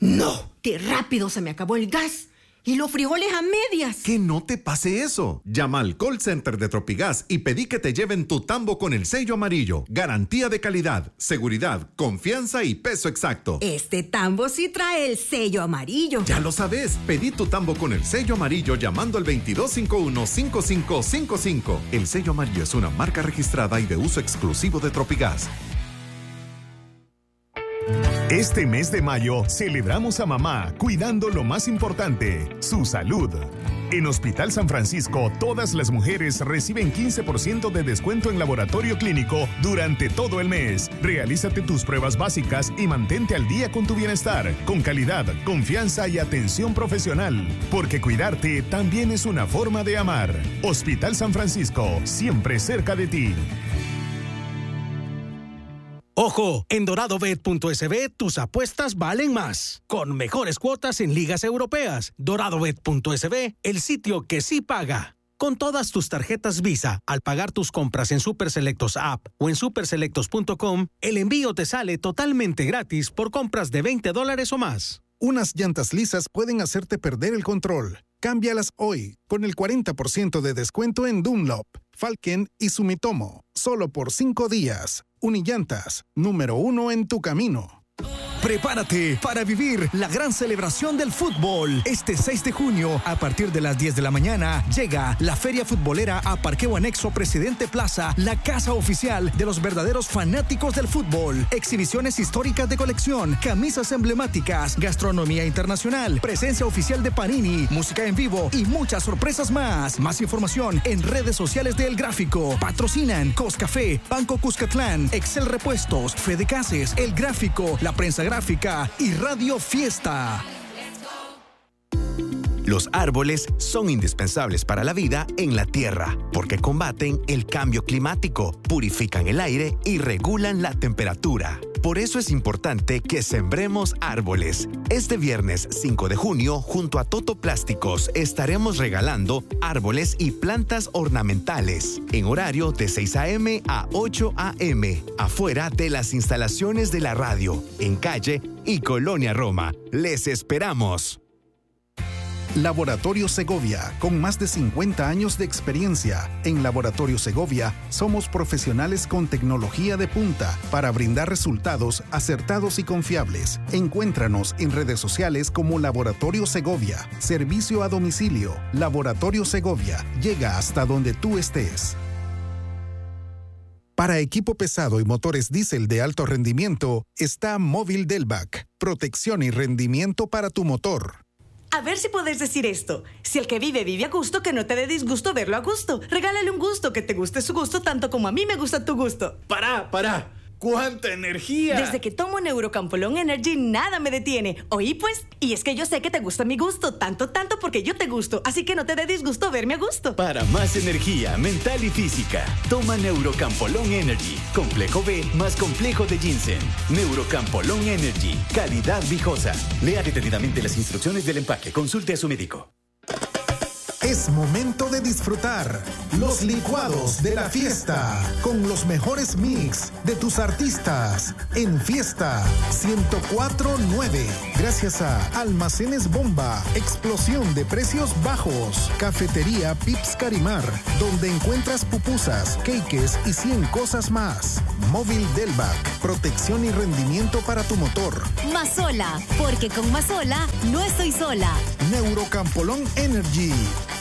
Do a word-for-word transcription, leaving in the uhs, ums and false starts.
No, qué rápido se me acabó el gas. Y los frijoles a medias. Que no te pase eso. Llama al call center de Tropigas y pedí que te lleven tu tambo con el sello amarillo. Garantía de calidad, seguridad, confianza y peso exacto. Este tambo sí trae el sello amarillo. Ya lo sabes. Pedí tu tambo con el sello amarillo llamando al veintidós cincuenta y uno, cincuenta y cinco cincuenta y cinco. El sello amarillo es una marca registrada y de uso exclusivo de Tropigas. Este mes de mayo celebramos a mamá cuidando lo más importante, su salud. En Hospital San Francisco, todas las mujeres reciben quince por ciento de descuento en laboratorio clínico durante todo el mes. Realízate tus pruebas básicas y mantente al día con tu bienestar, con calidad, confianza y atención profesional. Porque cuidarte también es una forma de amar. Hospital San Francisco, siempre cerca de ti. ¡Ojo! En doradobet punto es be tus apuestas valen más. Con mejores cuotas en ligas europeas. doradobet punto es be, el sitio que sí paga. Con todas tus tarjetas Visa, al pagar tus compras en Superselectos App o en superselectos punto com, el envío te sale totalmente gratis por compras de veinte dólares o más. Unas llantas lisas pueden hacerte perder el control. Cámbialas hoy con el cuarenta por ciento de descuento en Dunlop, Falken y Sumitomo. Solo por cinco días. Unillantas, número uno en tu camino. Prepárate para vivir la gran celebración del fútbol. Este seis de junio, a partir de las diez de la mañana, llega la Feria Futbolera a Parqueo Anexo Presidente Plaza, la casa oficial de los verdaderos fanáticos del fútbol. Exhibiciones históricas de colección, camisas emblemáticas, gastronomía internacional, presencia oficial de Panini, música en vivo y muchas sorpresas más. Más información en redes sociales de El Gráfico. Patrocinan Coscafé, Banco Cuscatlán, Excel Repuestos, Fede Cases, El Gráfico, La Prensa Gráfica y Radio Fiesta. Los árboles son indispensables para la vida en la Tierra porque combaten el cambio climático, purifican el aire y regulan la temperatura. Por eso es importante que sembremos árboles. Este viernes cinco de junio, junto a Toto Plásticos, estaremos regalando árboles y plantas ornamentales en horario de seis a eme a ocho a eme, afuera de las instalaciones de la radio, en calle y Colonia Roma. ¡Les esperamos! Laboratorio Segovia, con más de cincuenta años de experiencia. En Laboratorio Segovia somos profesionales con tecnología de punta para brindar resultados acertados y confiables. Encuéntranos en redes sociales como Laboratorio Segovia. Servicio a domicilio. Laboratorio Segovia llega hasta donde tú estés. Para equipo pesado y motores diésel de alto rendimiento está Móvil Delvac. Protección y rendimiento para tu motor. A ver si puedes decir esto. Si el que vive vive a gusto, que no te dé disgusto verlo a gusto. Regálale un gusto, que te guste su gusto tanto como a mí me gusta tu gusto. ¡Pará, pará! ¡Cuánta energía! Desde que tomo Neurocampolón Energy, nada me detiene. Oí pues, y es que yo sé que te gusta mi gusto, tanto, tanto porque yo te gusto. Así que no te dé disgusto verme a gusto. Para más energía mental y física, toma Neurocampolón Energy. Complejo B más complejo de ginseng. Neurocampolón Energy. Calidad viejosa. Lea detenidamente las instrucciones del empaque. Consulte a su médico. Es momento de disfrutar los licuados de la fiesta con los mejores mix de tus artistas en Fiesta ciento cuatro punto nueve. Gracias a Almacenes Bomba, explosión de precios bajos. Cafetería Pips Carimar, donde encuentras pupusas, cakes y cien cosas más. Móvil Delvac, protección y rendimiento para tu motor. Mazola, porque con Mazola no estoy sola. Neurocampolón Energy.